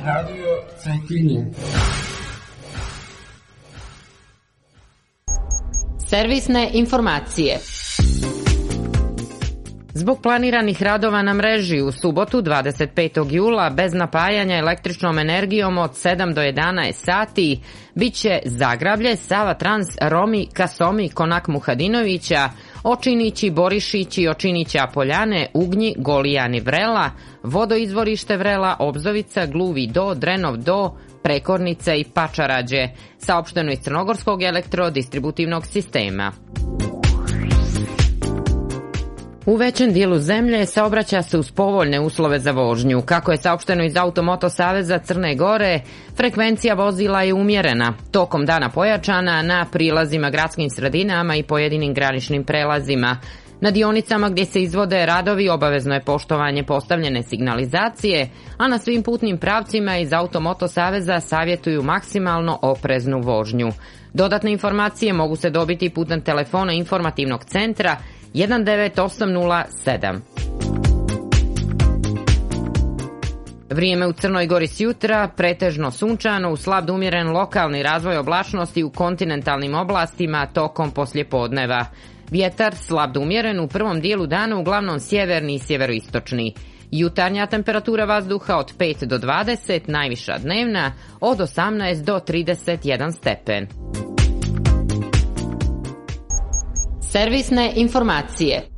Radio Cetinje. Servisne informacije. Zbog planiranih radova na mreži u subotu 25. jula bez napajanja električnom energijom od 7 do 11 sati biće Zagrablje, Sava Trans, Romi, Kasomi, Konak Muhadinovića, Očinići, Borišići, Očinića Poljane, Ugnji, Golijani Vrela, Vodoizvorište Vrela, Obzovica, Gluvi Do, Drenov Do, Prekornice i Pačarađe, saopšteno iz Crnogorskog elektrodistributivnog sistema. U većem dijelu zemlje saobraća se uz povoljne uslove za vožnju. Kako je saopšteno iz Automoto Saveza Crne Gore, frekvencija vozila je umjerena, tokom dana pojačana na prilazima gradskim sredinama i pojedinim graničnim prelazima. Na dionicama gdje se izvode radovi obavezno je poštovanje postavljene signalizacije, a na svim putnim pravcima iz Automoto Saveza savjetuju maksimalno opreznu vožnju. Dodatne informacije mogu se dobiti putem telefona informativnog centra 19807. Vrijeme u Crnoj Gori s jutra pretežno sunčano, uz slab do umjeren lokalni razvoj oblačnosti u kontinentalnim oblastima tokom poslijepodneva. Vjetar slab do umjeren u prvom dijelu dana, uglavnom sjeverni i sjeveroistočni. Jutarnja temperatura vazduha od 5 do 20, najviša dnevna od 18 do 31 stepen. Servisne informacije.